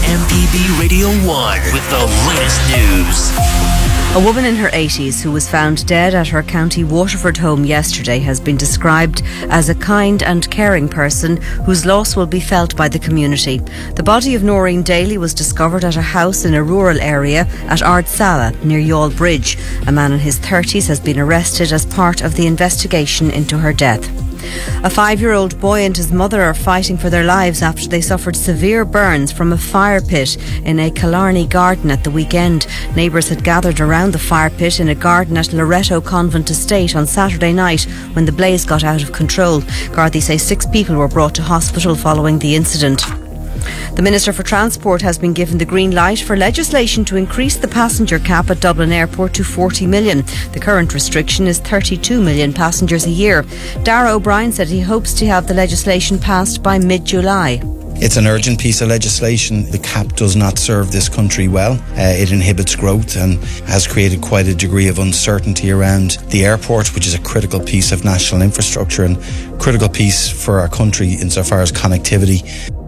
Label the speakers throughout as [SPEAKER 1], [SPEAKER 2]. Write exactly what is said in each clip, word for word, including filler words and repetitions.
[SPEAKER 1] M P B Radio one with the latest news.
[SPEAKER 2] A woman in her eighties who was found dead at her County Waterford home yesterday has been described as a kind and caring person whose loss will be felt by the community. The body of Noreen Daly was discovered at a house in a rural area at Ardsala near Youghal Bridge. A man in his thirties has been arrested as part of the investigation into her death. A five-year-old boy and his mother are fighting for their lives after they suffered severe burns from a fire pit in a Killarney garden at the weekend. Neighbours had gathered around the fire pit in a garden at Loretto Convent Estate on Saturday night when the blaze got out of control. Gardaí say six people were brought to hospital following the incident. The Minister for Transport has been given the green light for legislation to increase the passenger cap at Dublin Airport to forty million. The current restriction is thirty-two million passengers a year. Darragh O'Brien said he hopes to have the legislation passed by mid-July.
[SPEAKER 3] It's an urgent piece of legislation. The cap does not serve this country well. Uh, it inhibits growth and has created quite a degree of uncertainty around the airport, which is a critical piece of national infrastructure and critical piece for our country insofar as connectivity.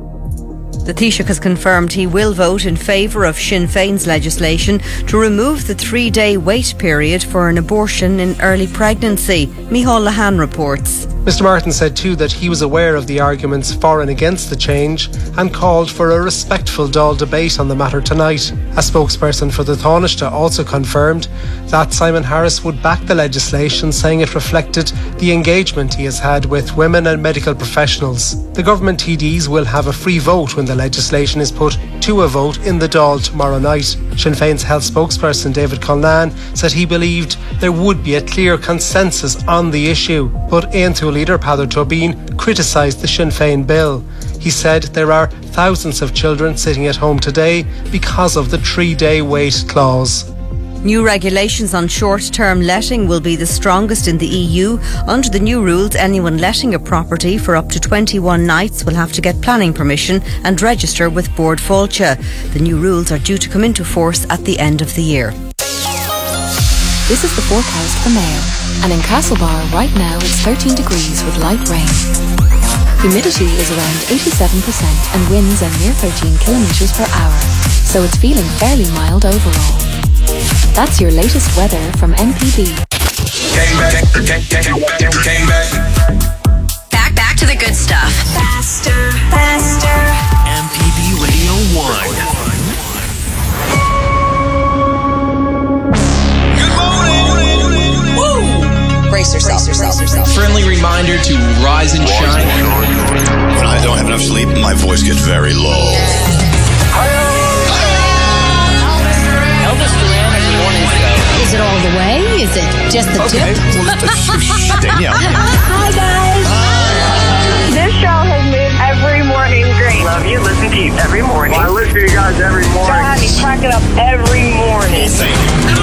[SPEAKER 2] The Taoiseach has confirmed he will vote in favour of Sinn Féin's legislation to remove the three-day wait period for an abortion in early pregnancy. Micheál Lahan reports.
[SPEAKER 4] Mr Martin said too that he was aware of the arguments for and against the change and called for a respectful Dáil debate on the matter tonight. A spokesperson for the Taoiseach also confirmed that Simon Harris would back the legislation, saying it reflected the engagement he has had with women and medical professionals. The government T Ds will have a free vote when the legislation is put to a vote in the Dáil tomorrow night. Sinn Féin's health spokesperson David Cullinane said he believed there would be a clear consensus on the issue, but Aontu leader Peadar Tóibín criticised the Sinn Féin bill. He said there are thousands of children sitting at home today because of the three-day wait clause.
[SPEAKER 2] New regulations on short-term letting will be the strongest in the E U. Under the new rules, anyone letting a property for up to twenty-one nights will have to get planning permission and register with Bord Fáilte. The new rules are due to come into force at the end of the year.
[SPEAKER 5] This is the forecast for Mayo, and in Castlebar right now it's thirteen degrees with light rain. Humidity is around eighty-seven percent and winds are near thirteen kilometres per hour, so it's feeling fairly mild overall. That's your latest weather from M P B.
[SPEAKER 6] Came back, came back.
[SPEAKER 7] Back, back to the good stuff.
[SPEAKER 1] Faster, faster. M P B Radio one.
[SPEAKER 6] Good morning.
[SPEAKER 7] Woo! Brace yourself, brace yourself.
[SPEAKER 8] Friendly reminder to rise and shine.
[SPEAKER 9] When I don't have enough sleep, my voice gets very low.
[SPEAKER 7] Elvis Duran in the morning show.
[SPEAKER 10] Is it all the way? Is it just the
[SPEAKER 9] Okay,
[SPEAKER 10] tip?
[SPEAKER 9] well, let's just Danielle.
[SPEAKER 10] Hi, guys.
[SPEAKER 11] This show has made every morning great.
[SPEAKER 12] Love you. Listen to you every morning.
[SPEAKER 11] Well, I listen to you guys every morning. So happy, cracking up every morning.
[SPEAKER 9] Thank you.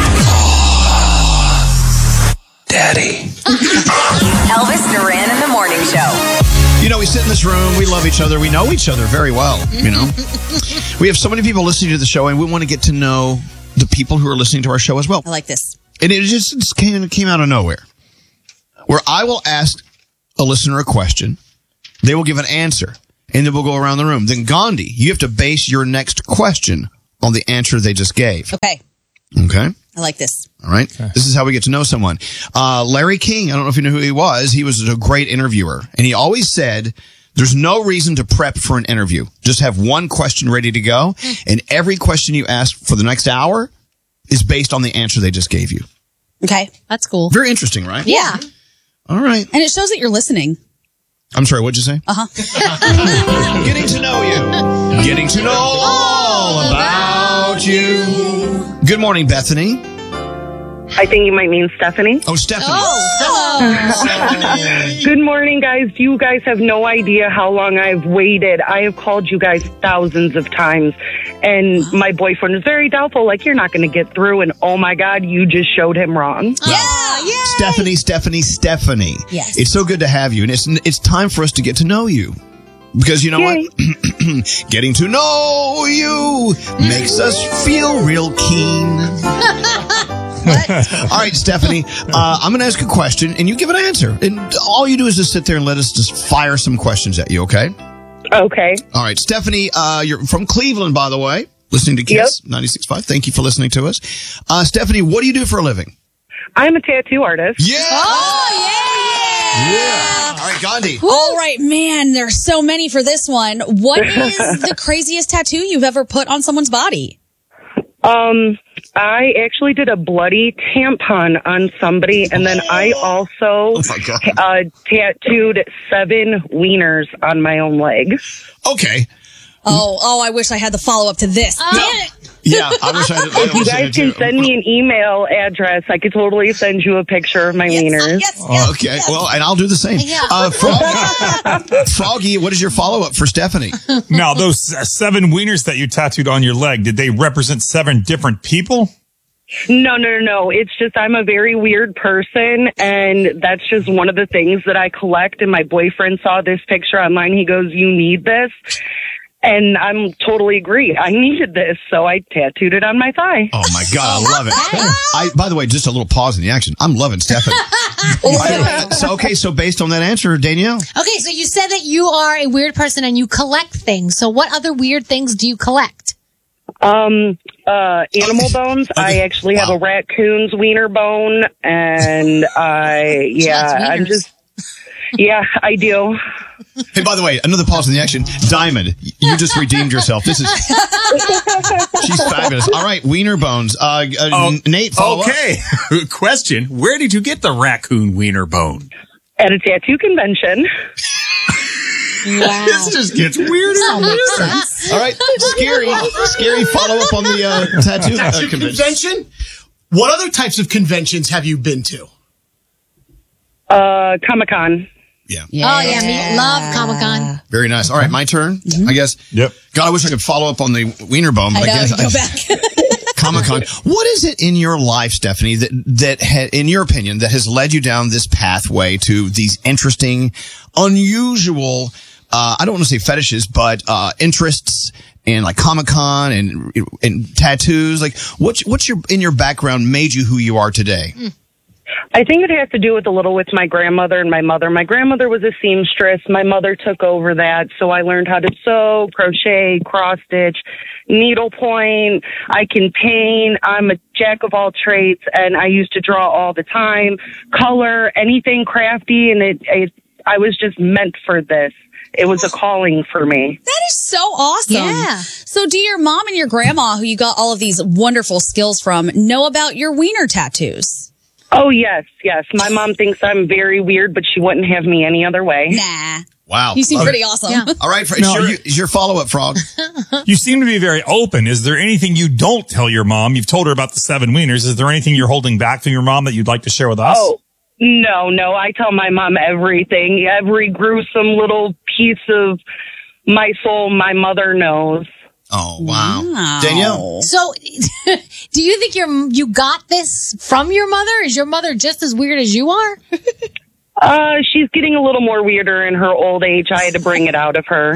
[SPEAKER 9] Daddy.
[SPEAKER 7] Elvis Duran in the morning show.
[SPEAKER 13] You know, we sit in this room, we love each other, we know each other very well, you know. We have so many people listening to the show, and we want to get to know the people who are listening to our show as well.
[SPEAKER 10] I like this.
[SPEAKER 13] And it just, just came, came out of nowhere, where I will ask a listener a question, they will give an answer, and then we'll go around the room. Then Gandhi, you have to base your next question on the answer they just gave.
[SPEAKER 10] Okay.
[SPEAKER 13] Okay?
[SPEAKER 10] I like this.
[SPEAKER 13] All right. Okay. This is how we get to know someone. Uh, Larry King, I don't know if you know who he was. He was a great interviewer. And he always said, there's no reason to prep for an interview. Just have one question ready to go. And every question you ask for the next hour is based on the answer they just gave you.
[SPEAKER 10] Okay. That's cool.
[SPEAKER 13] Very interesting, right?
[SPEAKER 10] Yeah.
[SPEAKER 13] All right.
[SPEAKER 10] And it shows that you're listening.
[SPEAKER 13] I'm sorry, what'd you say?
[SPEAKER 10] Uh-huh.
[SPEAKER 13] Getting to know you. Getting to know all about you. Good morning, Bethany.
[SPEAKER 11] I think you might mean Stephanie.
[SPEAKER 13] Oh, Stephanie.
[SPEAKER 10] Oh,
[SPEAKER 13] Stephanie.
[SPEAKER 11] Good morning, guys. You guys have no idea how long I've waited. I have called you guys thousands of times, and my boyfriend is very doubtful, like, you're not going to get through, and oh my God, you just showed him wrong.
[SPEAKER 10] Yeah, yeah.
[SPEAKER 13] Stephanie, Stephanie, Stephanie.
[SPEAKER 10] Yes.
[SPEAKER 13] It's so good to have you, and it's it's time for us to get to know you. Because you know
[SPEAKER 11] Yay.
[SPEAKER 13] what? Getting to know you makes us feel real keen. All right, Stephanie, uh, I'm going to ask a question, and you give an answer. And all you do is just sit there and let us just fire some questions at you, okay?
[SPEAKER 11] Okay.
[SPEAKER 13] All right, Stephanie, uh, you're from Cleveland, by the way, listening to Kiss
[SPEAKER 11] Yep.
[SPEAKER 13] ninety-six point five. Thank you for listening to us. Uh, Stephanie, what do you do for a living?
[SPEAKER 11] I'm a tattoo artist.
[SPEAKER 13] Yeah.
[SPEAKER 10] Oh, yeah.
[SPEAKER 13] Yeah. All right, Gandhi.
[SPEAKER 10] All right, man. There's so many for this one. What is the craziest tattoo you've ever put on someone's body?
[SPEAKER 11] Um, I actually did a bloody tampon on somebody, and then I also
[SPEAKER 13] Oh, my God.
[SPEAKER 11] uh, tattooed seven wieners on my own leg.
[SPEAKER 13] Okay.
[SPEAKER 10] Oh, oh, I wish I had the follow up to this. Damn it.
[SPEAKER 13] Yeah, I wish I had. I
[SPEAKER 11] If you
[SPEAKER 13] wish I
[SPEAKER 11] guys
[SPEAKER 13] had
[SPEAKER 11] can
[SPEAKER 13] too.
[SPEAKER 11] send me an email address, I could totally send you a picture of my wieners.
[SPEAKER 10] Yes, yes,
[SPEAKER 13] Okay,
[SPEAKER 10] yes.
[SPEAKER 13] well, and I'll do the same.
[SPEAKER 10] Yeah.
[SPEAKER 13] Uh, Froggy, Froggy, what is your follow-up for Stephanie?
[SPEAKER 14] Now, those uh, seven wieners that you tattooed on your leg, did they represent seven different people?
[SPEAKER 11] No, no, no, no. It's just I'm a very weird person, and that's just one of the things that I collect. And my boyfriend saw this picture online. He goes, "You need this." And I'm totally agree. I needed this, so I tattooed it on my thigh.
[SPEAKER 13] Oh my God, I love it. I, by the way, just a little pause in the action. I'm loving Stephanie. I- so, okay, so based on that answer, Danielle.
[SPEAKER 15] Okay, so you said that you are a weird person and you collect things. So what other weird things do you collect?
[SPEAKER 11] Um, uh, animal bones. I actually have a raccoon's wiener bone, and I, yeah, I'm just, yeah, I do.
[SPEAKER 13] Hey, by the way, another pause in the action. Diamond, you just redeemed yourself. This is, she's fabulous. All right, wiener bones. Uh, uh
[SPEAKER 16] Oh,
[SPEAKER 13] Nate, follow
[SPEAKER 16] okay. Question: where did you get the raccoon wiener bone?
[SPEAKER 11] At a tattoo convention.
[SPEAKER 15] Wow.
[SPEAKER 16] This just gets weirder.
[SPEAKER 15] That makes sense.
[SPEAKER 13] All right, scary, scary follow up on the uh, tattoo uh,
[SPEAKER 17] Tattoo
[SPEAKER 13] convention.
[SPEAKER 17] convention? What other types of conventions have you been to?
[SPEAKER 11] Uh, Comic-Con.
[SPEAKER 13] Yeah.
[SPEAKER 15] Oh, yeah. Me love Comic-Con.
[SPEAKER 13] Very nice. All right, my turn, I guess.
[SPEAKER 14] Yep.
[SPEAKER 13] God, I wish I could follow up on the wiener bone, but I,
[SPEAKER 10] I know,
[SPEAKER 13] guess
[SPEAKER 10] go
[SPEAKER 13] I,
[SPEAKER 10] back.
[SPEAKER 13] Comic-Con. What is it in your life, Stephanie, that, that ha, in your opinion, that has led you down this pathway to these interesting, unusual, uh, I don't want to say fetishes, but, uh, interests in like Comic-Con and, and tattoos? Like, what's, what's your, in your background made you who you are today?
[SPEAKER 15] Mm.
[SPEAKER 11] I think it has to do with a little with my grandmother and my mother. My grandmother was a seamstress. My mother took over that, so I learned how to sew, crochet, cross stitch, needlepoint. I can paint. I'm a jack of all trades, and I used to draw all the time, color, anything crafty, and it, it I was just meant for this. It was a calling for me.
[SPEAKER 10] That is so awesome.
[SPEAKER 15] Yeah.
[SPEAKER 10] So do your mom and your grandma, who you got all of these wonderful skills from, know about your wiener tattoos?
[SPEAKER 11] Oh, yes, yes. My mom thinks I'm very weird, but she wouldn't have me any other way.
[SPEAKER 10] Nah.
[SPEAKER 13] Wow.
[SPEAKER 10] You seem
[SPEAKER 13] Love
[SPEAKER 10] pretty
[SPEAKER 13] it.
[SPEAKER 10] awesome.
[SPEAKER 15] Yeah.
[SPEAKER 13] All right, it's
[SPEAKER 14] No,
[SPEAKER 13] your,
[SPEAKER 14] you-
[SPEAKER 13] it's your follow-up, Frog.
[SPEAKER 14] You seem to be very open. Is there anything you don't tell your mom? You've told her about the seven wieners. Is there anything you're holding back from your mom that you'd like to share with us?
[SPEAKER 11] Oh, no, no. I tell my mom everything. Every gruesome little piece of my soul my mother knows.
[SPEAKER 13] Oh, wow.
[SPEAKER 10] Wow.
[SPEAKER 13] Danielle?
[SPEAKER 15] So, do you think you're, you got this from your mother? Is your mother just as weird as you are?
[SPEAKER 11] Uh, she's getting a little more weirder in her old age. I had to bring it out of her.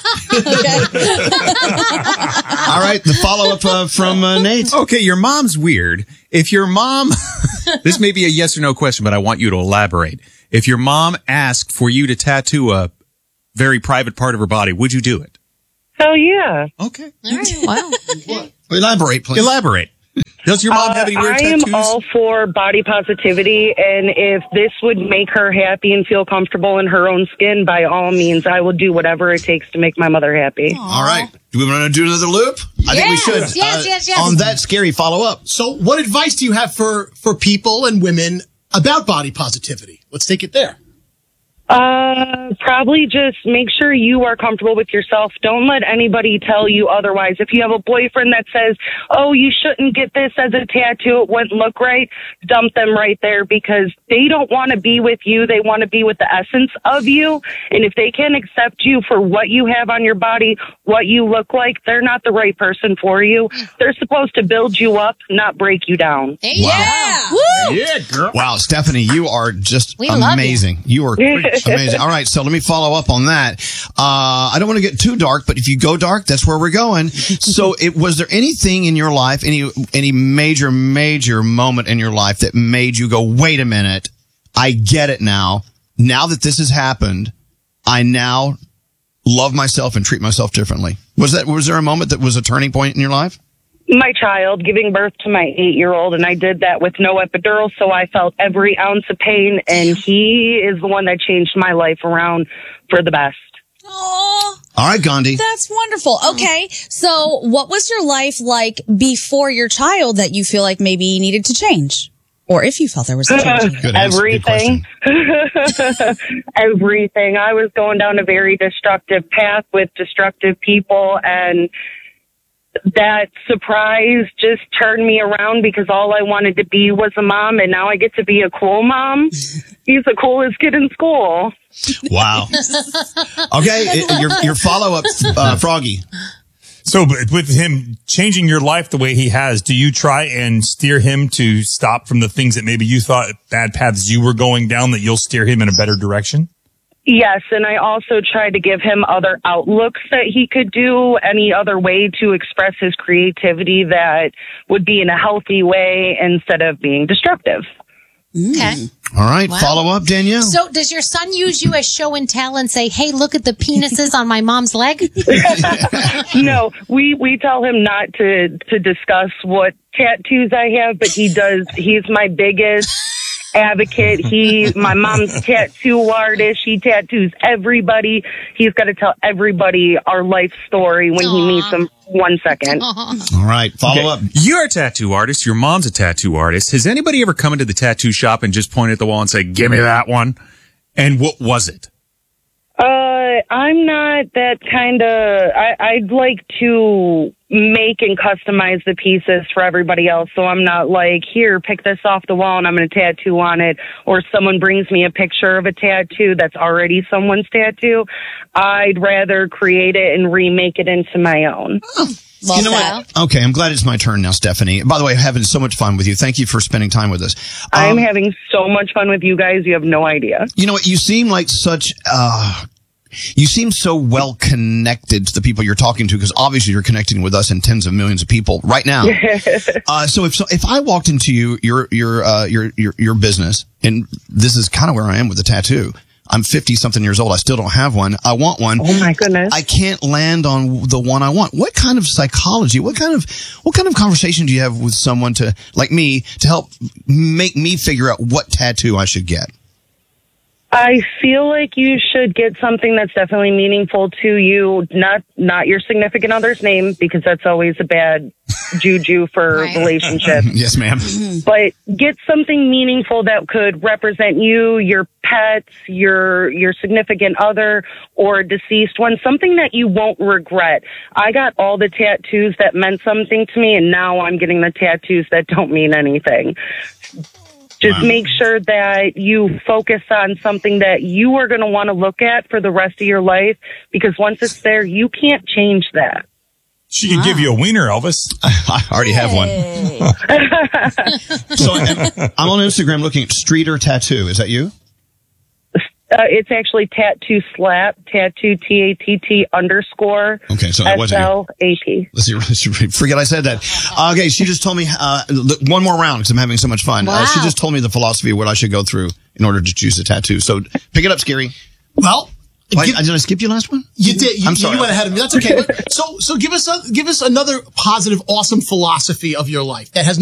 [SPEAKER 13] All right, the follow-up uh, from uh, Nate.
[SPEAKER 16] Okay, your mom's weird. If your mom, this may be a yes or no question, but I want you to elaborate. If your mom asked for you to tattoo a very private part of her body, would you do it?
[SPEAKER 11] Hell yeah.
[SPEAKER 16] Okay.
[SPEAKER 15] All right. Wow.
[SPEAKER 13] Elaborate, please.
[SPEAKER 16] Elaborate. Does your mom
[SPEAKER 11] Uh,
[SPEAKER 16] have any weird
[SPEAKER 11] I am
[SPEAKER 16] tattoos?
[SPEAKER 11] all for body positivity, and if this would make her happy and feel comfortable in her own skin, by all means, I will do whatever it takes to make my mother happy.
[SPEAKER 13] All right. Do we want to do another loop? I think we
[SPEAKER 15] Yes,
[SPEAKER 13] should.
[SPEAKER 15] yes, yes, yes.
[SPEAKER 13] On that scary follow-up.
[SPEAKER 17] So what advice do you have for, for people and women about body positivity? Let's take it there.
[SPEAKER 11] Uh, probably just make sure you are comfortable with yourself. Don't let anybody tell you otherwise. If you have a boyfriend that says, oh, you shouldn't get this as a tattoo, it wouldn't look right, dump them right there, because they don't want to be with you. They want to be with the essence of you. And if they can't accept you for what you have on your body, what you look like, they're not the right person for you. They're supposed to build you up, not break you down.
[SPEAKER 10] Yeah.
[SPEAKER 15] Woo!
[SPEAKER 16] Yeah, girl.
[SPEAKER 13] Wow, Stephanie, you are just
[SPEAKER 15] We love you.
[SPEAKER 13] amazing. You are amazing. All right, so let me follow up on that. Uh, I don't want to get too dark, but if you go dark, that's where we're going. So it, was there anything in your life, any, any major, major moment in your life that made you go, wait a minute, I get it now. Now that this has happened, I now love myself and treat myself differently. Was that, was there a moment that was a turning point in your life?
[SPEAKER 11] My child, giving birth to my eight-year-old, and I did that with no epidural, so I felt every ounce of pain, and he is the one that changed my life around for the best.
[SPEAKER 10] Oh,
[SPEAKER 13] all right, Gandhi.
[SPEAKER 10] That's wonderful. Okay, so what was your life like before your child that you feel like maybe needed to change? Or if you felt there was a change?
[SPEAKER 11] Good answer. Everything. Everything. I was going down a very destructive path with destructive people, and that surprise just turned me around because all I wanted to be was a mom, and now I get to be a cool mom. He's the coolest kid in school.
[SPEAKER 13] Wow. Okay, it, your your follow up, uh, Froggy.
[SPEAKER 14] So, but with him changing your life the way he has, do you try and steer him to stop from the things that maybe you thought bad paths you were going down, that you'll steer him in a better direction?
[SPEAKER 11] Yes, and I also try to give him other outlooks that he could do, any other way to express his creativity that would be in a healthy way instead of being destructive.
[SPEAKER 15] Okay.
[SPEAKER 13] All right,
[SPEAKER 15] Wow.
[SPEAKER 13] follow up, Danielle.
[SPEAKER 15] So does your son use you as show and tell and say, hey, look at the penises on my mom's leg?
[SPEAKER 11] No, we, we tell him not to, to discuss what tattoos I have, but he does. He's my biggest advocate. He, my mom's tattoo artist. He tattoos everybody. He's got to tell everybody our life story when Aww. He meets them. One second.
[SPEAKER 13] All right, follow
[SPEAKER 16] Okay.
[SPEAKER 13] up.
[SPEAKER 16] You're a tattoo artist. Your mom's a tattoo artist. Has anybody ever come into the tattoo shop and just pointed at the wall and say, give me that one? And what was it?
[SPEAKER 11] Uh, I'm not that kind of, I'd like to make and customize the pieces for everybody else. So I'm not like, here, pick this off the wall and I'm going to tattoo on it. Or someone brings me a picture of a tattoo that's already someone's tattoo. I'd rather create it and remake it into my own.
[SPEAKER 13] Oh. You know what? Okay, I'm glad it's my turn now, Stephanie. By the way, having so much fun with you. Thank you for spending time with us. Um,
[SPEAKER 11] I'm having so much fun with you guys. You have no idea.
[SPEAKER 13] You know what? You seem like such, uh, you seem so well connected to the people you're talking to, because obviously you're connecting with us and tens of millions of people right now. uh, so if, so if I walked into you, your, your, uh, your, your, your business, and this is kind of where I am with the tattoo. I'm fifty something years old. I still don't have one. I want one.
[SPEAKER 11] Oh my goodness.
[SPEAKER 13] I can't land on the one I want. What kind of psychology, what kind of, what kind of conversation do you have with someone to, like me, to help make me figure out what tattoo I should get?
[SPEAKER 11] I feel like you should get something that's definitely meaningful to you, not not your significant other's name, because that's always a bad juju for right. relationships.
[SPEAKER 13] Yes, ma'am.
[SPEAKER 11] But get something meaningful that could represent you, your pets, your your significant other, or a deceased one, something that you won't regret. I got all the tattoos that meant something to me, and now I'm getting the tattoos that don't mean anything. Just wow. make sure that you focus on something that you are going to want to look at for the rest of your life, because once it's there, you can't change that.
[SPEAKER 14] She could wow. give you a wiener, Elvis.
[SPEAKER 13] I already have one. So I'm on Instagram looking at Streeter Tattoo. Is that you?
[SPEAKER 11] Uh, it's actually Tattoo Slap, Tattoo T A T T underscore
[SPEAKER 13] okay, so it wasn't
[SPEAKER 11] S L A P.
[SPEAKER 13] Let's see, forget I said that. Okay, she just told me, uh, one more round because I'm having so much fun.
[SPEAKER 15] Wow.
[SPEAKER 13] Uh, she just told me the philosophy of what I should go through in order to choose a tattoo. So pick it up, Scary.
[SPEAKER 17] Well,
[SPEAKER 13] Why,
[SPEAKER 17] give,
[SPEAKER 13] did I skip you last one?
[SPEAKER 17] You did. You,
[SPEAKER 13] I'm sorry.
[SPEAKER 17] You went ahead of me. That's okay. So, so give us a, give us another positive, awesome philosophy of your life that has